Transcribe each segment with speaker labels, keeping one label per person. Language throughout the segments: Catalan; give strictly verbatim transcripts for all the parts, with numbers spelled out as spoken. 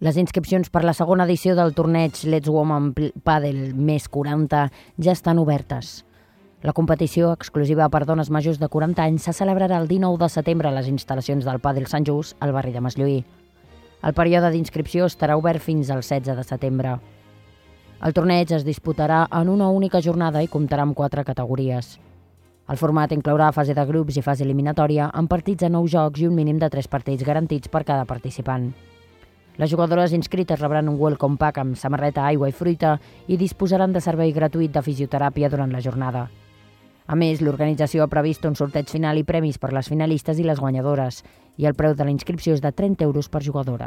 Speaker 1: Les inscripcions per la segona edició del torneig Let's Women Padel més quaranta ja estan obertes. La competició, exclusiva per dones majors de quaranta anys, se celebrarà el dinou de setembre a les instal·lacions del Padel Sant Just, al barri de Maslloí. El període d'inscripció estarà obert fins al setze de setembre. El torneig es disputarà en una única jornada i comptarà amb quatre categories. El format inclourà fase de grups i fase eliminatòria, amb partits a nou jocs i un mínim de tres partits garantits per cada participant. Les jugadores inscrites rebran un welcome pack amb samarreta, aigua i fruita i disposaran de servei gratuït de fisioteràpia durant la jornada. A més, l'organització ha previst un sorteig final i premis per les finalistes i les guanyadores, i el preu de la inscripció és de trenta euros per jugadora.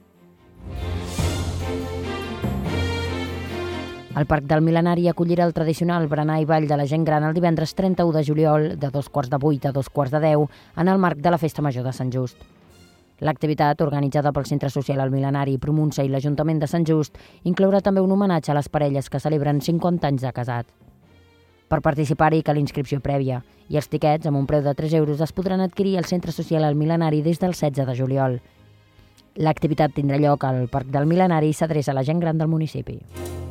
Speaker 1: El Parc del Mil·lenari acollirà el tradicional berenar i ball de la gent gran el divendres trenta-u de juliol, de dos quarts de vuit a dos quarts de deu, en el marc de la Festa Major de Sant Just. L'activitat, organitzada pel Centre Social El Mil·lenari, Promunça i l'Ajuntament de Sant Just, inclourà també un homenatge a les parelles que celebren cinquanta anys de casat. Per participar-hi cal inscripció prèvia, i els tiquets, amb un preu de tres euros, es podran adquirir al Centre Social El Mil·lenari des del setze de juliol. L'activitat tindrà lloc al Parc del Mil·lenari i s'adreça a la gent gran del municipi.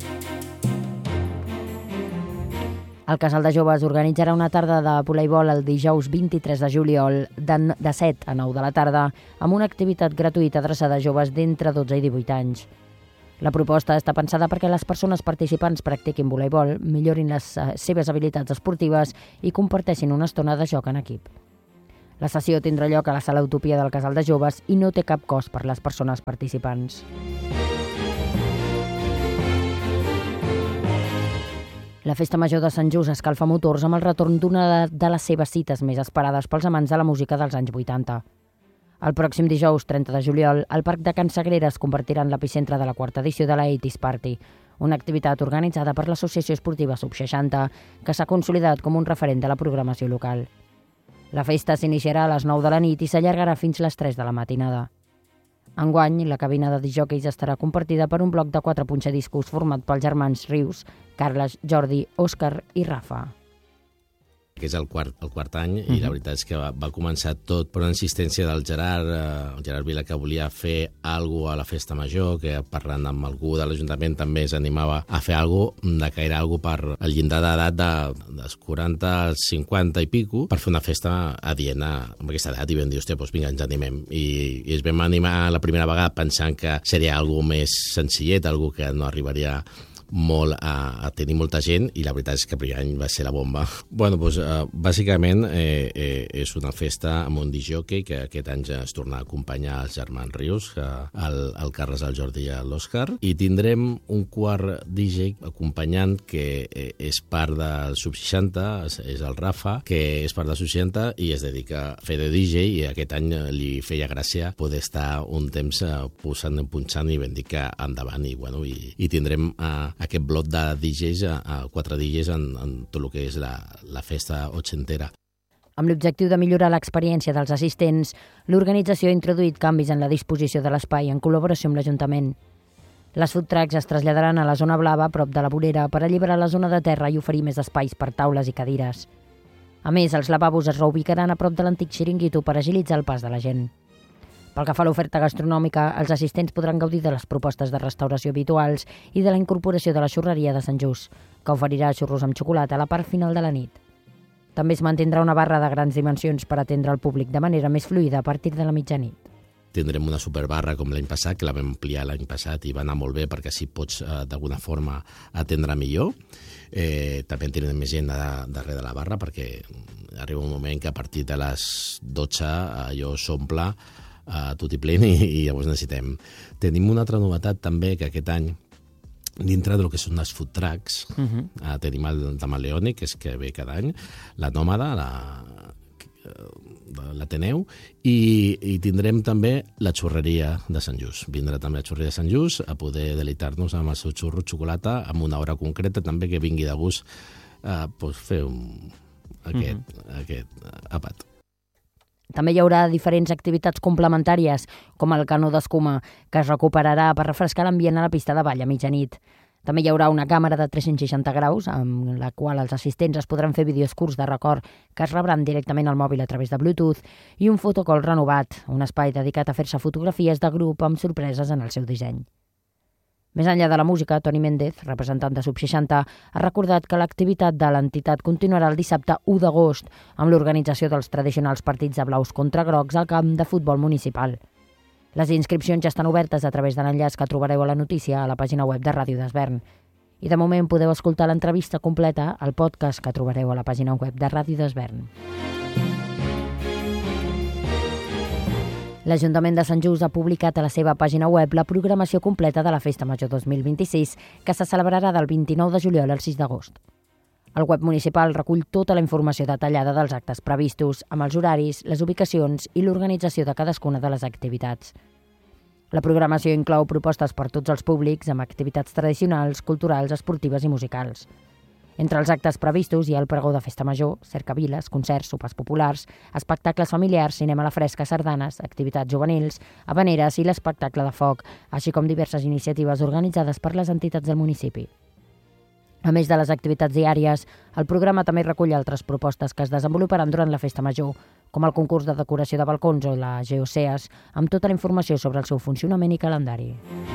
Speaker 1: El Casal de Joves organitzarà una tarda de voleibol el dijous vint-i-tres de juliol de set a nou de la tarda amb una activitat gratuïta adreçada a joves d'entre dotze i divuit anys. La proposta està pensada perquè les persones participants practiquin voleibol, millorin les seves habilitats esportives i comparteixin una estona de joc en equip. La sessió tindrà lloc a la Sala Utopia del Casal de Joves i no té cap cost per les persones participants. La Festa Major de Sant Just escalfa motors amb el retorn d'una de les seves cites més esperades pels amants de la música dels anys vuitanta. El pròxim dijous, trenta de juliol, el Parc de Can Sagrera es convertirà en l'epicentre de la quarta edició de la eighties Party, una activitat organitzada per l'Associació Esportiva Sub seixanta, que s'ha consolidat com un referent de la programació local. La festa s'iniciarà a les nou de la nit i s'allargarà fins les tres de la matinada. Enguany, la cabina de disjòqueis estarà compartida per un bloc de quatre punxadiscos format pels germans Rius, Carles, Jordi, Òscar i Rafa.
Speaker 2: Que és el quart, el quart any, uh-huh. I la veritat és que va, va començar tot per una insistència del Gerard, eh, el Gerard Vila, que volia fer alguna cosa a la Festa Major, que parlant amb algú de l'Ajuntament també s'animava a fer alguna cosa, de que era alguna cosa per el llindar d'edat de, dels quaranta als cinquanta i pico, per fer una festa adient amb aquesta edat, i vam dir, hòstia, doncs vinga, ens animem. I, i ens vam animar la primera vegada pensant que seria alguna més senzillet, alguna que no arribaria molt a, a tenir molta gent, i la veritat és que el primer any va ser la bomba. Bueno, doncs, uh, bàsicament eh, eh, és una festa amb un discjòquei que aquest any ja es torna a acompanyar els germans Rius, que, el, el Carles, el Jordi i l'Òscar, i tindrem un quart D J acompanyant que eh, és part del Sub seixanta, és, és el Rafa, que és part del Sub seixanta i es dedica a fer de D J, i aquest any li feia gràcia poder estar un temps eh, posant, punxant, i vam dir que endavant, i, bueno, i, i tindrem eh, aquest bloc de D Js, a, a quatre D Js en, en tot el que és la, la festa ochentera.
Speaker 1: Amb l'objectiu de millorar l'experiència dels assistents, l'organització ha introduït canvis en la disposició de l'espai en col·laboració amb l'Ajuntament. Les food trucks es traslladaran a la zona blava, a prop de la vorera, per alliberar la zona de terra i oferir més espais per taules i cadires. A més, els lavabos es reubicaran a prop de l'antic xiringuito per agilitzar el pas de la gent. Pel que fa a l'oferta gastronòmica, els assistents podran gaudir de les propostes de restauració habituals i de la incorporació de la xurreria de Sant Just, que oferirà xurros amb xocolata a la part final de la nit. També es mantindrà una barra de grans dimensions per atendre el públic de manera més fluida a partir de la mitjanit.
Speaker 2: Tindrem una superbarra com l'any passat, que la vam ampliar l'any passat i va anar molt bé perquè així pots eh, d'alguna forma atendre millor. Eh, també tindrem més gent de, darrere de la barra, perquè arriba un moment que a partir de les dotze allò s'omple a tot i plen, i, i llavors necessitem. Tenim una altra novetat també, que aquest any, dintre del que són les food trucks, uh-huh. eh, tenim el Tamaleone, que és que ve cada any, la Nòmada, la, l'Ateneu, i, i tindrem també la xurreria de Sant Just. Vindrà també la xurreria de Sant Just a poder deleitar-nos amb el seu xurro de xocolata, amb una hora concreta, també que vingui de gust eh, pues fer un, aquest, uh-huh. aquest àpat.
Speaker 1: També hi haurà diferents activitats complementàries, com el canó d'escuma, que es recuperarà per refrescar l'ambient a la pista de ball a mitjanit. També hi haurà una càmera de tres-cents seixanta graus, amb la qual els assistents es podran fer vídeos curts de record que es rebran directament al mòbil a través de Bluetooth, i un fotocall renovat, un espai dedicat a fer-se fotografies de grup amb sorpreses en el seu disseny. Més enllà de la música, Toni Méndez, representant de Sub seixanta, ha recordat que l'activitat de l'entitat continuarà el dissabte u d'agost amb l'organització dels tradicionals partits de blaus contra grocs al camp de futbol municipal. Les inscripcions ja estan obertes a través de l'enllaç que trobareu a la notícia a la pàgina web de Ràdio d'Esvern. I de moment podeu escoltar l'entrevista completa al podcast que trobareu a la pàgina web de Ràdio d'Esvern. L'Ajuntament de Sant Just ha publicat a la seva pàgina web la programació completa de la Festa Major dos mil vint-i-sis, que se celebrarà del vint-i-nou de juliol al sis d'agost. El web municipal recull tota la informació detallada dels actes previstos, amb els horaris, les ubicacions i l'organització de cadascuna de les activitats. La programació inclou propostes per tots els públics, amb activitats tradicionals, culturals, esportives i musicals. Entre els actes previstos hi ha el pregó de Festa Major, cercaviles, concerts, sopars populars, espectacles familiars, cinema a la fresca, sardanes, activitats juvenils, havaneres i l'espectacle de foc, així com diverses iniciatives organitzades per les entitats del municipi. A més de les activitats diàries, el programa també recull altres propostes que es desenvoluparan durant la Festa Major, com el concurs de decoració de balcons o la Geoceas, amb tota la informació sobre el seu funcionament i calendari.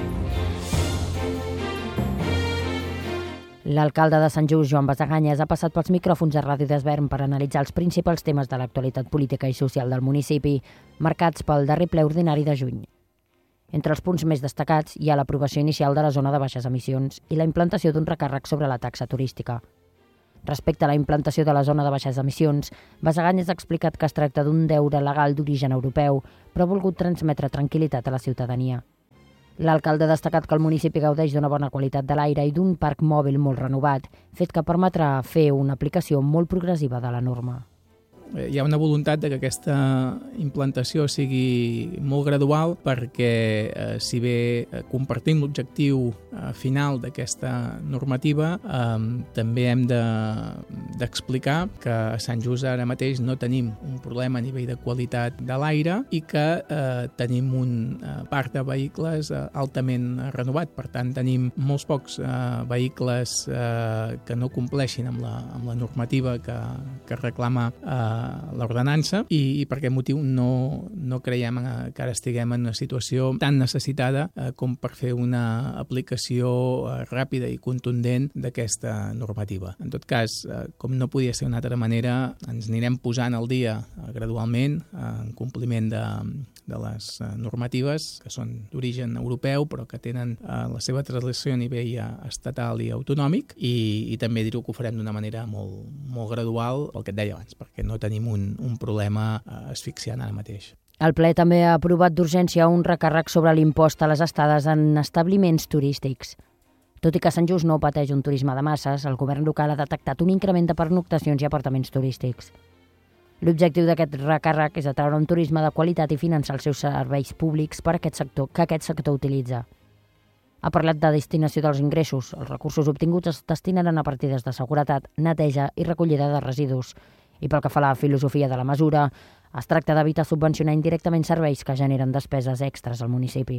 Speaker 1: L'alcalde de Sant Just, Joan Basaganyes, ha passat pels micròfons de Ràdio d'Esvern per analitzar els principals temes de l'actualitat política i social del municipi, marcats pel darrer ple ordinari de juny. Entre els punts més destacats hi ha l'aprovació inicial de la zona de baixes emissions i la implantació d'un recàrrec sobre la taxa turística. Respecte a la implantació de la zona de baixes emissions, Basaganyes ha explicat que es tracta d'un deure legal d'origen europeu, però ha volgut transmetre tranquil·litat a la ciutadania. L'alcalde ha destacat que el municipi gaudeix d'una bona qualitat de l'aire i d'un parc mòbil molt renovat, fet que permetrà fer una aplicació molt progressiva de la norma.
Speaker 3: Hi ha una voluntat de que aquesta implantació sigui molt gradual perquè, eh, si bé compartim l'objectiu eh, final d'aquesta normativa, eh, també hem de, d'explicar que a Sant Just ara mateix no tenim un problema a nivell de qualitat de l'aire i que eh, tenim un eh, parc de vehicles eh, altament renovat. Per tant, tenim molts pocs eh, vehicles eh, que no compleixin amb la, amb la normativa que, que reclama eh, l'ordenança i, i per aquest motiu no, no creiem que ara estiguem en una situació tan necessitada eh, com per fer una aplicació eh, ràpida i contundent d'aquesta normativa. En tot cas, eh, com no podia ser d'una altra manera, ens anirem posant al dia eh, gradualment eh, en compliment de, de les eh, normatives que són d'origen europeu però que tenen eh, la seva translació a nivell eh, estatal i autonòmic i, i també dir-ho que ho farem d'una manera molt, molt gradual, el que et deia abans, perquè no tenim un, un problema eh, asfixiant ara mateix.
Speaker 1: El ple també ha aprovat d'urgència un recàrrec sobre l'impost a les estades en establiments turístics. Tot i que Sant Just no pateix un turisme de masses, el govern local ha detectat un increment de pernoctacions i apartaments turístics. L'objectiu d'aquest recàrrec és atraure un turisme de qualitat i finançar els seus serveis públics per a aquest sector, que aquest sector utilitza. Ha parlat de destinació dels ingressos. Els recursos obtinguts es destinaran a partides de seguretat, neteja i recollida de residus. I pel que fa a la filosofia de la mesura, es tracta d'evitar subvencionar indirectament serveis que generen despeses extres al municipi.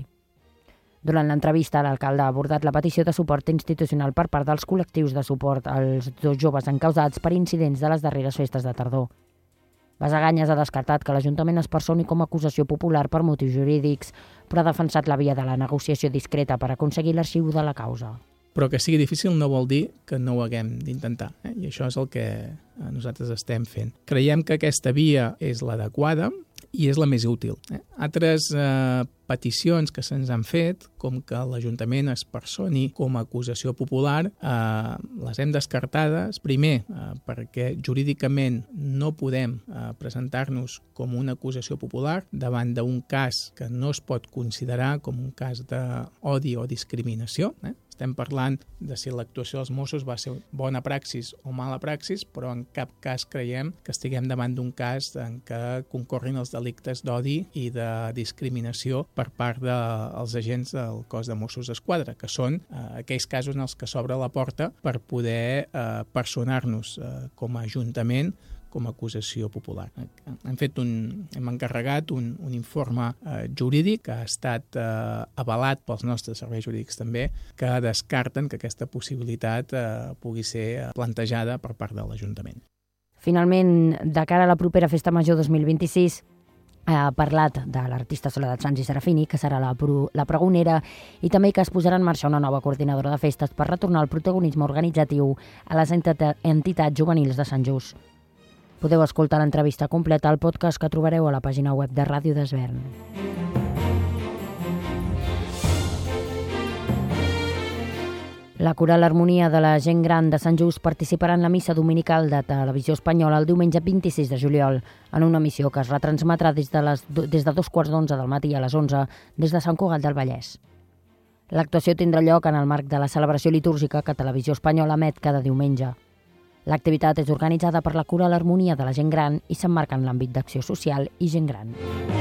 Speaker 1: Durant l'entrevista, l'alcalde ha abordat la petició de suport institucional per part dels col·lectius de suport als dos joves encausats per incidents de les darreres festes de tardor. Basaganyes ha descartat que l'Ajuntament es personi com a acusació popular per motius jurídics, però ha defensat la via de la negociació discreta per aconseguir l'arxiu de la causa.
Speaker 3: Però que sigui difícil no vol dir que no ho haguem d'intentar, eh? I això és el que nosaltres estem fent. Creiem que aquesta via és l'adequada i és la més útil. Eh? Altres eh, peticions que se'ns han fet, com que l'Ajuntament es personi com a acusació popular, eh, les hem descartades, primer, eh, perquè jurídicament no podem eh, presentar-nos com una acusació popular davant d'un cas que no es pot considerar com un cas d'odi o discriminació, eh? Estem parlant de si l'actuació dels Mossos va ser bona praxis o mala praxis, però en cap cas creiem que estiguem davant d'un cas en què concorrin els delictes d'odi i de discriminació per part dels agents del cos de Mossos d'Esquadra, que són eh, aquells casos en els que s'obre la porta per poder eh, personar-nos eh, com a Ajuntament com a acusació popular. Hem fet un, hem encarregat un, un informe eh, jurídic que ha estat eh, avalat pels nostres serveis jurídics també, que descarten que aquesta possibilitat eh, pugui ser plantejada per part de l'Ajuntament.
Speaker 1: Finalment, de cara a la propera Festa Major dos mil vint-i-sis, ha parlat de l'artista Soledat Sans i Serafini, que serà la, la pregonera, i també que es posarà en marxa una nova coordinadora de festes per retornar el protagonisme organitzatiu a les entitats juvenils de Sant Just. Podeu escoltar l'entrevista completa al podcast que trobareu a la pàgina web de Ràdio d'Esvern. La Coral Harmonia de la Gent Gran de Sant Just participarà en la missa dominical de Televisió Espanyola el diumenge vint-i-sis de juliol, en una missió que es retransmetrà des de, les, des de dos quarts d'onze del matí a les onze des de Sant Cugat del Vallès. L'actuació tindrà lloc en el marc de la celebració litúrgica que Televisió Espanyola emet cada diumenge. L'activitat és organitzada per la Coral Harmonia de la Gent Gran i s'emmarca en l'àmbit d'acció social i gent gran.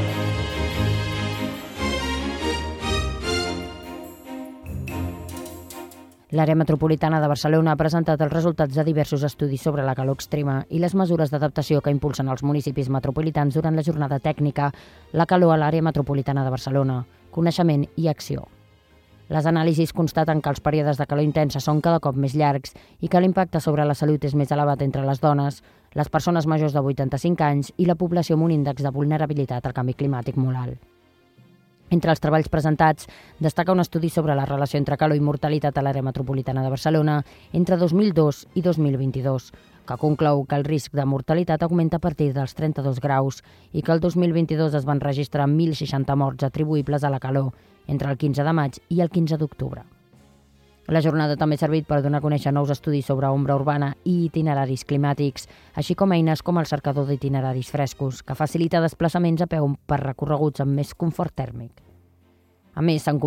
Speaker 1: L'àrea metropolitana de Barcelona ha presentat els resultats de diversos estudis sobre la calor extrema i les mesures d'adaptació que impulsen els municipis metropolitans durant la jornada tècnica La calor a l'àrea metropolitana de Barcelona, coneixement i acció. Les anàlisis constaten que els períodes de calor intensa són cada cop més llargs i que l'impacte sobre la salut és més elevat entre les dones, les persones majors de vuitanta-cinc anys i la població amb un índex de vulnerabilitat al canvi climàtic molt alt. Entre els treballs presentats, destaca un estudi sobre la relació entre calor i mortalitat a l'àrea metropolitana de Barcelona entre dos mil dos i dos mil vint-i-dos, que conclou que el risc de mortalitat augmenta a partir dels trenta-dos graus i que el dos mil vint-i-dos es van registrar mil seixanta morts atribuïbles a la calor entre el quinze de maig i el quinze d'octubre. La jornada també ha servit per donar a conèixer nous estudis sobre ombra urbana i itineraris climàtics, així com eines com el cercador d'itineraris frescos, que facilita desplaçaments a peu per recorreguts amb més confort tèrmic. A més, s'han